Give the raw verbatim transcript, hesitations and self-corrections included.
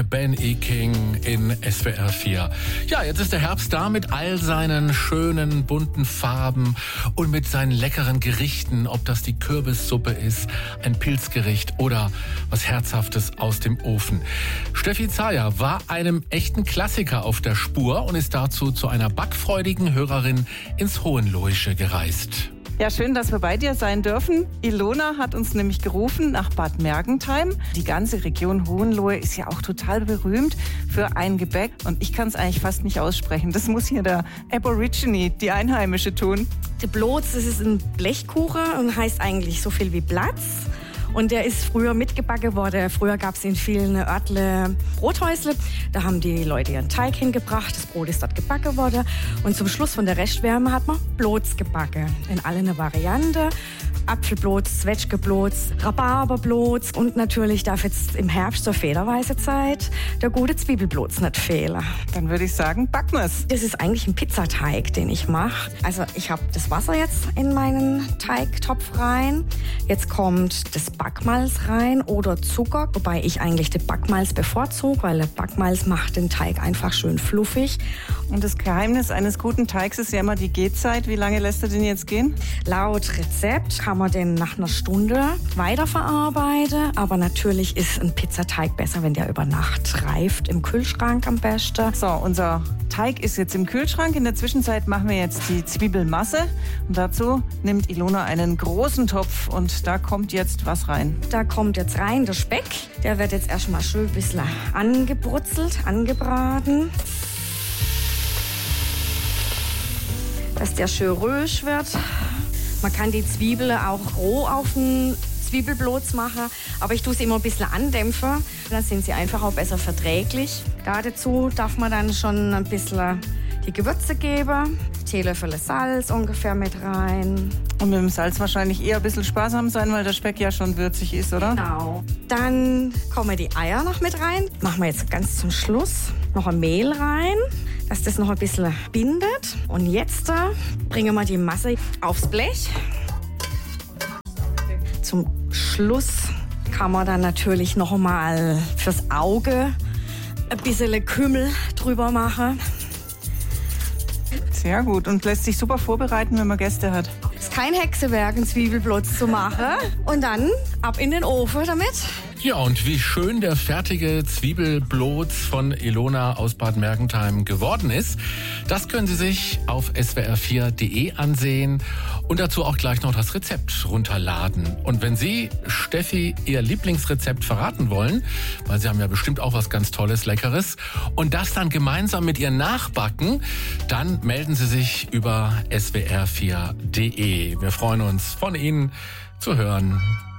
neue Ben E. King in S W R vier. Ja, jetzt ist der Herbst da mit all seinen schönen, bunten Farben und mit seinen leckeren Gerichten, ob das die Kürbissuppe ist, ein Pilzgericht oder was Herzhaftes aus dem Ofen. Steffi Zayer war einem echten Klassiker auf der Spur und ist dazu zu einer backfreudigen Hörerin ins Hohenlohische gereist. Ja, schön, dass wir bei dir sein dürfen. Ilona hat uns nämlich gerufen nach Bad Mergentheim. Die ganze Region Hohenlohe ist ja auch total berühmt für ein Gebäck. Und ich kann es eigentlich fast nicht aussprechen. Das muss hier der Aborigine, die Einheimische, tun. Der Bloz, das ist ein Blechkuchen und heißt eigentlich so viel wie Platz. Und der ist früher mitgebacken worden. Früher gab es in vielen Örtle Brothäusle. Da haben die Leute ihren Teig hingebracht. Das Brot ist dort gebacken worden. Und zum Schluss von der Restwärme hat man Bloz gebacken. In allen Varianten. Apfelbloz, Zwetschgebloz, Rhabarberbloz. Und natürlich darf jetzt im Herbst zur federweiße Zeit der gute Zwiebelbloz nicht fehlen. Dann würde ich sagen, backen wir's. Das ist eigentlich ein Pizzateig, den ich mache. Also ich habe das Wasser jetzt in meinen Teigtopf rein. Jetzt kommt das Backmalz rein oder Zucker, wobei ich eigentlich den Backmalz bevorzuge, weil der Backmalz macht den Teig einfach schön fluffig. Und das Geheimnis eines guten Teigs ist ja immer die Gehzeit. Wie lange lässt du den jetzt gehen? Laut Rezept kann man den nach einer Stunde weiterverarbeiten, aber natürlich ist ein Pizzateig besser, wenn der über Nacht reift, im Kühlschrank am besten. So, unser Teig ist jetzt im Kühlschrank. In der Zwischenzeit machen wir jetzt die Zwiebelmasse. Und dazu nimmt Ilona einen großen Topf und da kommt jetzt was rein. Da kommt jetzt rein der Speck. Der wird jetzt erstmal schön ein bisschen angebrutzelt, angebraten. Dass der schön rösch wird. Man kann die Zwiebeln auch roh auf den Zwiebelbloz machen, aber ich tue sie immer ein bisschen andämpfen. Dann sind sie einfach auch besser verträglich. Dazu darf man dann schon ein bisschen die Gewürze geben. Teelöffel Salz ungefähr mit rein. Und mit dem Salz wahrscheinlich eher ein bisschen sparsam sein, weil der Speck ja schon würzig ist, oder? Genau. Dann kommen die Eier noch mit rein. Machen wir jetzt ganz zum Schluss noch ein Mehl rein, dass das noch ein bisschen bindet. Und jetzt da bringen wir die Masse aufs Blech. Zum Schluss kann man dann natürlich noch mal fürs Auge ein bisschen Kümmel drüber machen. Sehr gut und lässt sich super vorbereiten, wenn man Gäste hat. Es ist kein Hexenwerk, einen Zwiebelblotz zu machen. Und dann ab in den Ofen damit. Ja, und wie schön der fertige Zwiebelbloz von Ilona aus Bad Mergentheim geworden ist, das können Sie sich auf S W R vier punkt de ansehen und dazu auch gleich noch das Rezept runterladen. Und wenn Sie Steffi Ihr Lieblingsrezept verraten wollen, weil Sie haben ja bestimmt auch was ganz Tolles, Leckeres, und das dann gemeinsam mit ihr nachbacken, dann melden Sie sich über S W R vier punkt de. Wir freuen uns, von Ihnen zu hören.